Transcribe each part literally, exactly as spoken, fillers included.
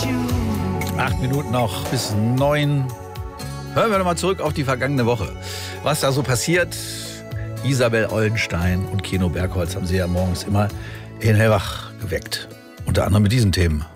Acht Minuten noch bis neun. Hören wir nochmal zurück auf die vergangene Woche. Was da so passiert. Isabel Oldenstein und Keno Bergholz haben sie ja morgens immer in hellwach geweckt. Unter anderem mit diesen Themen.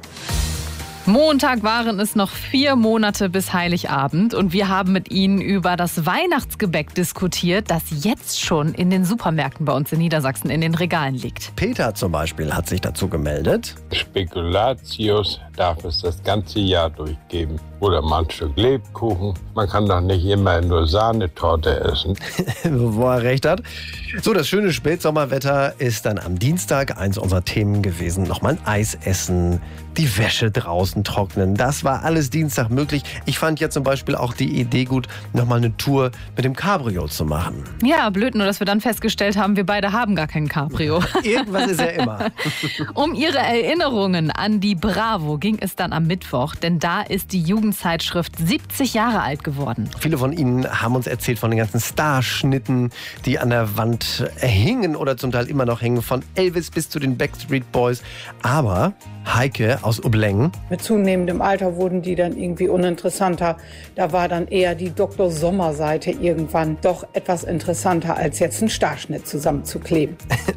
Montag waren es noch vier Monate bis Heiligabend und wir haben mit Ihnen über das Weihnachtsgebäck diskutiert, das jetzt schon in den Supermärkten bei uns in Niedersachsen in den Regalen liegt. Peter zum Beispiel hat sich dazu gemeldet. Spekulatius darf es das ganze Jahr durchgeben. Oder mal ein Stück Lebkuchen. Man kann doch nicht immer nur Sahnetorte essen. Wo er recht hat. So, das schöne Spätsommerwetter ist dann am Dienstag eins unserer Themen gewesen. Nochmal ein Eis essen, die Wäsche draußen trocknen. Das war alles Dienstag möglich. Ich fand ja zum Beispiel auch die Idee gut, nochmal eine Tour mit dem Cabrio zu machen. Ja, blöd nur, dass wir dann festgestellt haben, wir beide haben gar kein Cabrio. Irgendwas ist ja immer. Um Ihre Erinnerungen an die Bravo ging es dann am Mittwoch, denn da ist die Jugendzeitschrift siebzig Jahre alt geworden. Viele von Ihnen haben uns erzählt von den ganzen Starschnitten, die an der Wand hingen oder zum Teil immer noch hängen, von Elvis bis zu den Backstreet Boys. Aber Heike aus Ubleng. Mit zunehmendem Alter wurden die dann irgendwie uninteressanter. Da war dann eher die Doktor Sommer-Seite irgendwann doch etwas interessanter, als jetzt einen Starschnitt zusammenzukleben.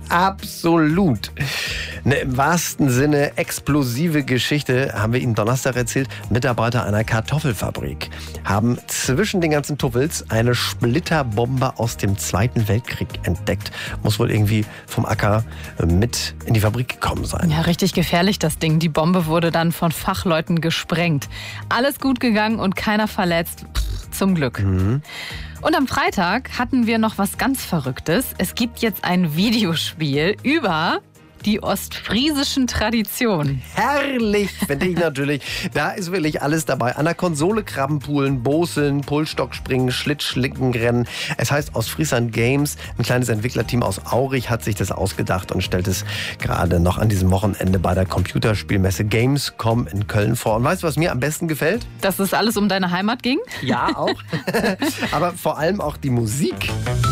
Absolut. Eine im wahrsten Sinne explosive Geschichte haben wir Ihnen Donnerstag erzählt. Mitarbeiter einer Kartoffelfabrik haben zwischen den ganzen Tuffels eine Splitterbombe aus dem Zweiten Weltkrieg entdeckt. Muss wohl irgendwie vom Acker mit in die Fabrik gekommen sein. Ja, richtig gefährlich das Ding. Die Bombe wurde dann von Fachleuten gesprengt. Alles gut gegangen und keiner verletzt. Pff, zum Glück. Mhm. Und am Freitag hatten wir noch was ganz Verrücktes. Es gibt jetzt ein Videospiel über die ostfriesischen Traditionen. Herrlich, finde ich natürlich. Da ist wirklich alles dabei. An der Konsole Krabbenpoolen, Boseln, Pullstockspringen, Schlittschlickenrennen. Es heißt Ostfriesland Games. Ein kleines Entwicklerteam aus Aurich hat sich das ausgedacht und stellt es gerade noch an diesem Wochenende bei der Computerspielmesse Gamescom in Köln vor. Und weißt du, was mir am besten gefällt? Dass es alles um deine Heimat ging? Ja, auch. Aber vor allem auch die Musik.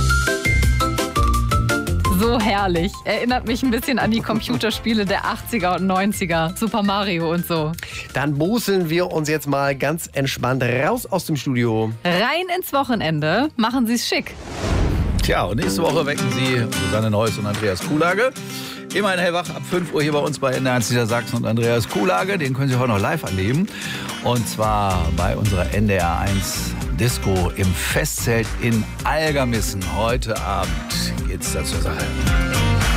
So herrlich. Erinnert mich ein bisschen an die Computerspiele der achtziger und neunziger. Super Mario und so. Dann boseln wir uns jetzt mal ganz entspannt raus aus dem Studio. Rein ins Wochenende. Machen Sie es schick. Tja, und nächste Woche wecken Sie Susanne Neuss und Andreas Kuhlage. Immer in hellwach ab fünf Uhr hier bei uns bei N D R eins Niedersachsen und Andreas Kuhlage. Den können Sie heute noch live erleben. Und zwar bei unserer N D R eins Disco im Festzelt in Algermissen. Heute Abend geht's da zur Sache.